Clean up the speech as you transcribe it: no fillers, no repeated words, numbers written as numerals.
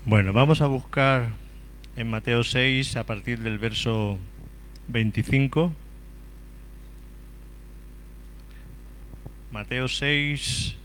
Bueno, vamos a buscar en Mateo 6 a partir del verso 25. Mateo 6,